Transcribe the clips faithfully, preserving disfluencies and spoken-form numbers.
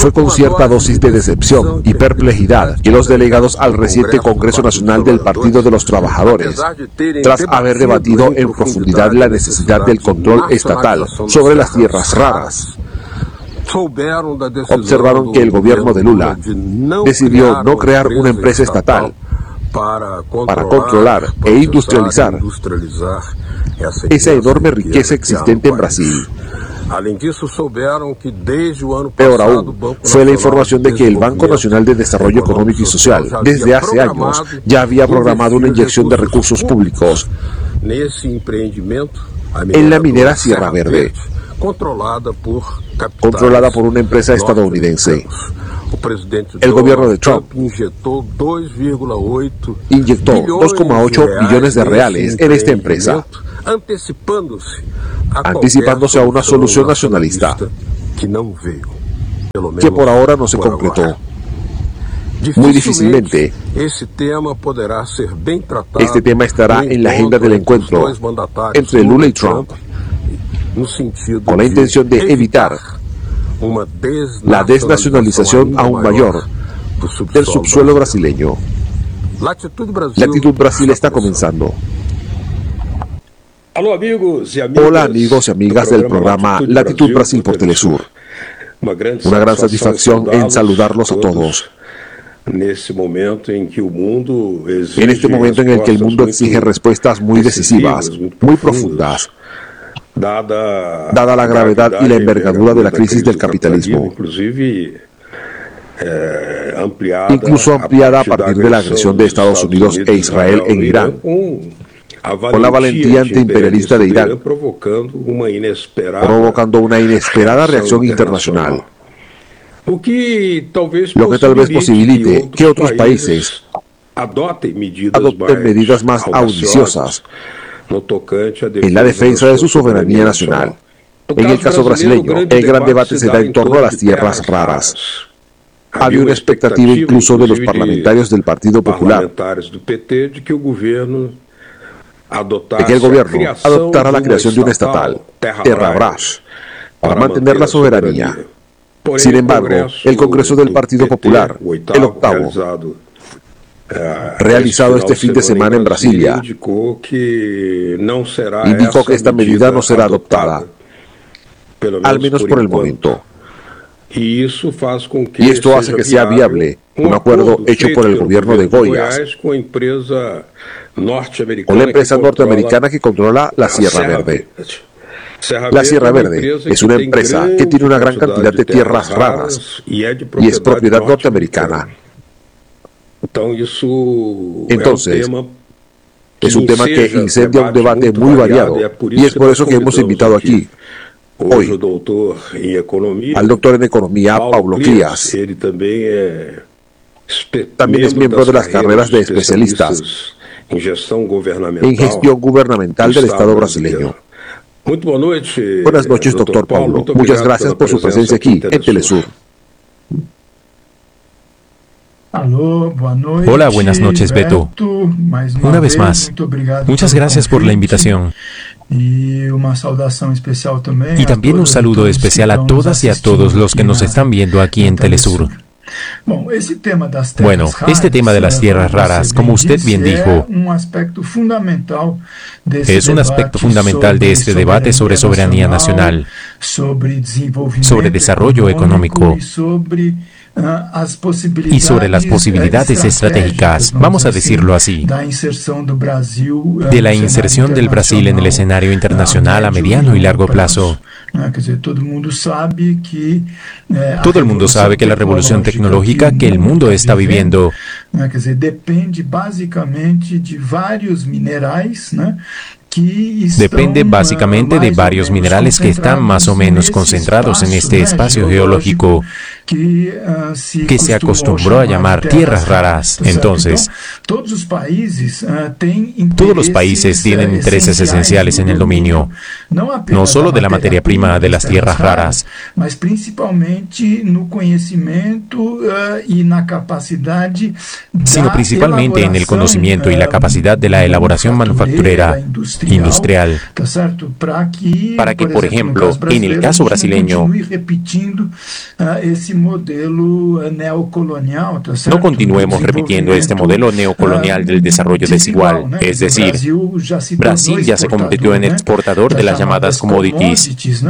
Fue con cierta dosis de decepción y perplejidad que los delegados al reciente Congreso Nacional del Partido de los Trabajadores, tras haber debatido en profundidad la necesidad del control estatal sobre las tierras raras, observaron que el gobierno de Lula decidió no crear una empresa estatal para controlar e industrializar esa enorme riqueza existente en Brasil. Peor aún, fue la información de que el Banco Nacional de Desarrollo Económico y Social, desde hace años, ya había programado una inyección de recursos públicos en la minera Sierra Verde, controlada por una empresa estadounidense. El gobierno de Trump inyectó dos coma ocho billones de reales en esta empresa, anticipándose a una solución nacionalista que por ahora no se concretó. Muy difícilmente este tema estará en la agenda del encuentro entre Lula y Trump, con la intención de evitar la desnacionalización aún mayor del subsuelo brasileño. Latitud Brasil está comenzando. Hola amigos y amigas del programa Latitud Brasil por Telesur. Una gran satisfacción en saludarlos a todos. En este momento en el que el mundo exige respuestas muy decisivas, muy profundas, dada la gravedad y la envergadura de la crisis del capitalismo, incluso ampliada a partir de la agresión de Estados Unidos e Israel en Irán, con la valentía antiimperialista de Irán, provocando una inesperada reacción internacional, lo que tal vez posibilite que otros países adopten medidas más audiciosas en la defensa de su soberanía nacional. En el caso brasileño, el gran debate se da en torno a las tierras raras. Había una expectativa incluso de los parlamentarios del Partido Popular de que el gobierno adoptara la creación de una estatal, Terrabras, para mantener la soberanía. Sin embargo, el Congreso del Partido Popular, el octavo, realizado este fin de semana en Brasilia, indicó que esta medida no será adoptada, al menos por el momento. Y esto hace que sea viable un acuerdo hecho por el gobierno de Goiás con la empresa norteamericana que controla la Sierra Verde. La Sierra Verde es una empresa que tiene una gran cantidad de tierras raras y es propiedad norteamericana. Entonces, es un tema que incendia un debate muy variado y es por eso que hemos invitado aquí hoy al doctor en Economía, Paulo Crías. También es miembro de las carreras de especialistas en gestión gubernamental del Estado brasileño. Buenas noches, doctor Paulo. Muchas gracias por su presencia aquí en Telesur. Hola, buenas noches, Beto. Una vez más, muchas gracias por la invitación. Y también un saludo especial a todas y a todos los que nos están viendo aquí en Telesur. Bueno, este tema de las tierras raras, como usted bien dijo, es un aspecto fundamental de este debate sobre soberanía nacional, sobre desarrollo económico y sobre las posibilidades estratégicas, vamos a decirlo así, de la inserción del Brasil en el escenario internacional a mediano y largo plazo. Todo el mundo sabe que la revolución tecnológica que el mundo está viviendo depende básicamente de varios minerales que están más o menos concentrados en este espacio geológico que se acostumbró a llamar tierras raras. Entonces, todos los países tienen intereses esenciales en el dominio, no solo de la materia prima de las tierras raras, sino principalmente en el conocimiento y la capacidad de la elaboración manufacturera industrial, para que, por ejemplo, en el caso brasileño, No continuemos repitiendo este modelo neocolonial del desarrollo desigual, es decir, Brasil ya se convirtió en exportador de las llamadas commodities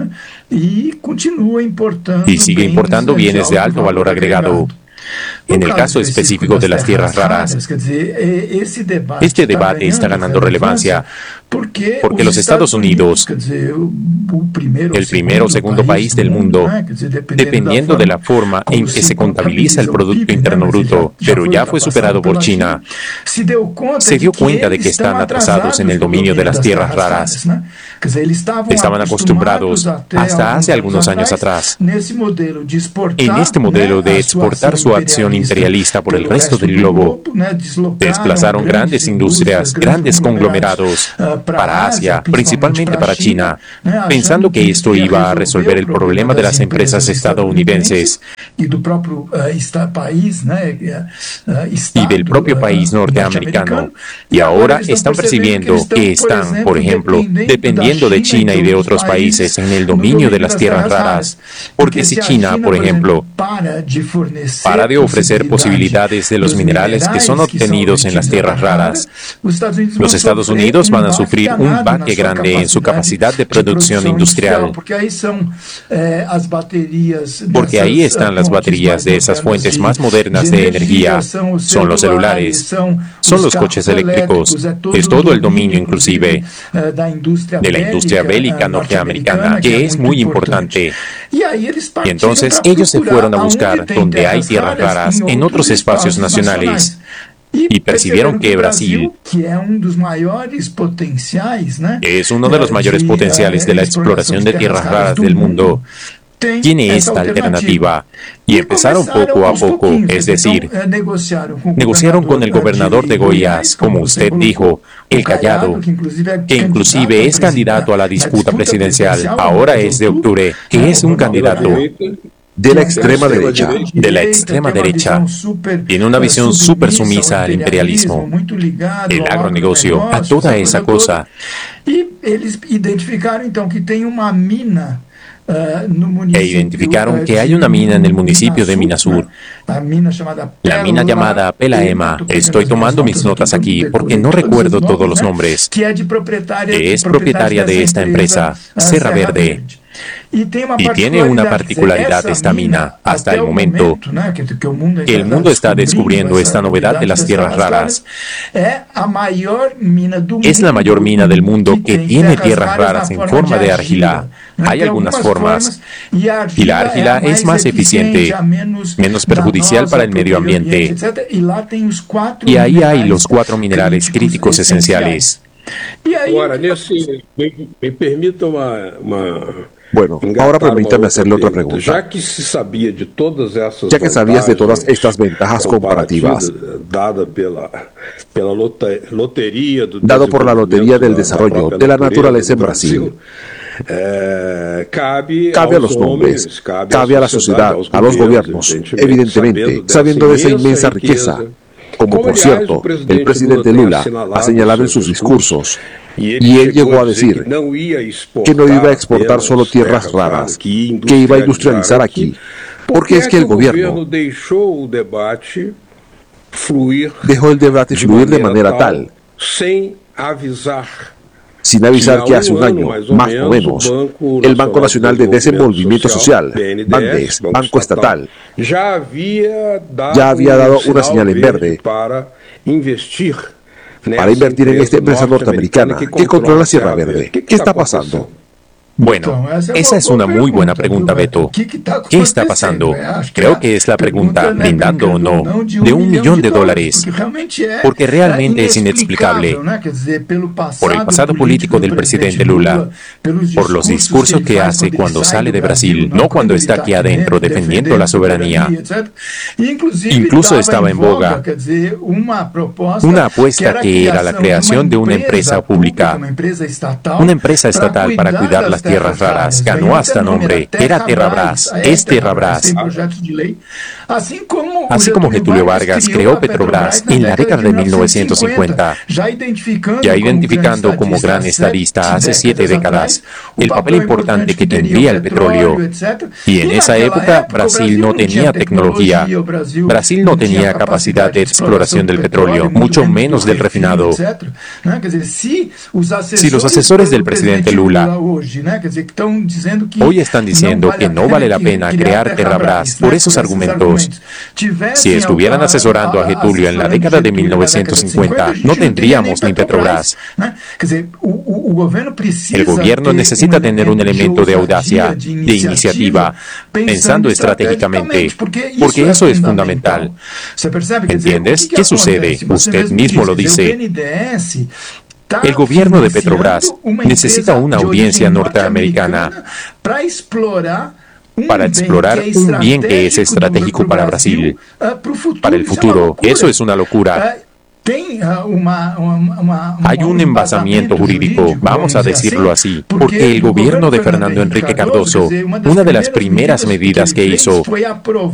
y sigue importando bienes de alto valor agregado. En el caso específico de las tierras raras, este debate está ganando relevancia porque los Estados Unidos, el primer o segundo país del mundo, dependiendo de la forma en que se contabiliza el Producto Interno Bruto, pero ya fue superado por China, se dio cuenta de que están atrasados en el dominio de las tierras raras. Estaban acostumbrados, hasta hace algunos años atrás, en este modelo de exportar su acción imperialista por el resto del globo. Desplazaron grandes industrias, grandes conglomerados para Asia, principalmente para China, pensando que esto iba a resolver el problema de las empresas estadounidenses y del propio país norteamericano. Y ahora están percibiendo que están, por ejemplo, dependiendo de China y de otros países en el dominio de las tierras raras. Porque si China, por ejemplo, para de ofrecer posibilidades de los minerales que son obtenidos en las tierras raras, los Estados Unidos van a sufrir un baque grande en su capacidad de producción industrial. Porque ahí están las baterías de esas fuentes más modernas de energía. Son los celulares, son los coches eléctricos, es todo el dominio inclusive de la industria bélica norteamericana, que es muy importante. Y entonces ellos se fueron a buscar donde hay tierras raras en otros espacios nacionales y percibieron que Brasil, que es uno de los mayores potenciales de la exploración de tierras raras del mundo, tiene esta alternativa. Y empezaron poco a poco, es decir, negociaron con el gobernador de Goiás, como usted dijo, el Callado, que inclusive es candidato a la disputa presidencial, ahora es de octubre, que es un candidato de la extrema derecha. De la extrema derecha. Tiene una visión súper sumisa al imperialismo, el agronegocio, a toda esa cosa. E eles identificaram então que tem uma mina e identificaron que hay una mina en el municipio de Minasur, la mina llamada Pelaema. Estoy tomando mis notas aquí porque no recuerdo todos los nombres, que es propietaria de esta empresa, Serra Verde. Y tiene una particularidad esta mina, hasta el momento, que el mundo está descubriendo esta novedad de las tierras raras. Es la mayor mina del mundo que tiene tierras raras en forma de argila. Hay algunas formas, y la argila es más eficiente, menos perjudicial para el medio ambiente. Y ahí hay los cuatro minerales críticos esenciales. Ahora, nesse, me, me permita uma, uma Bueno, ahora permítame hacerle otra pregunta. Ya que, se sabía de todas esas ya que sabías de todas estas ventajas comparativas, dada pela, pela lotería do dado por la Lotería del Desarrollo de la Naturaleza en Brasil, Eh, cabe, cabe a los hombres, cabe, cabe a la sociedad, a los gobiernos, evidentemente, sabiendo de esa inmensa riqueza, como por cierto el presidente Lula ha señalado en sus discursos, y él llegó a decir que no iba a exportar solo tierras raras, que iba a industrializar aquí, porque es que el gobierno dejó el debate fluir de manera tal, sin avisar que hace un año, más o menos, el Banco Nacional de Desenvolvimiento Social, BANDES, Banco Estatal, ya había dado una señal en verde para invertir en esta empresa norteamericana que controla Serra Verde. ¿Qué está pasando? Bueno, esa es una muy buena pregunta, Beto. ¿Qué está pasando? Creo que es la pregunta, brindando o no, de un millón de dólares, porque realmente es inexplicable. Por el pasado político del presidente Lula, por los discursos que hace cuando sale de Brasil, no cuando está aquí adentro defendiendo la soberanía. Incluso estaba en boga una apuesta que era la creación de una empresa pública, una empresa estatal para cuidar las tierras raras ganó hasta nombre. Era Terrabras, es Terrabras. Así como Getúlio Vargas creó Petrobras en la década de mil novecientos cincuenta, ya identificando como gran estadista hace siete décadas el papel importante que tendría el petróleo. Y en esa época Brasil no tenía tecnología, Brasil no tenía capacidad de exploración del petróleo, mucho menos del refinado. Si los asesores del presidente Lula hoy están diciendo que no vale la pena crear Terrabras por esos argumentos, si estuvieran asesorando a Getúlio en la década de mil novecientos cincuenta, no tendríamos ni Petrobras. El gobierno necesita tener un elemento de audacia, de iniciativa, pensando estratégicamente, porque eso es fundamental. ¿Entiendes? ¿Qué sucede? Usted mismo lo dice. El gobierno de Petrobras necesita una audiencia norteamericana para explorar un bien que es estratégico para Brasil, para el futuro. Eso es una locura. Hay un embasamiento jurídico, vamos a decirlo así, porque el gobierno de Fernando Henrique Cardoso, una de las primeras medidas que hizo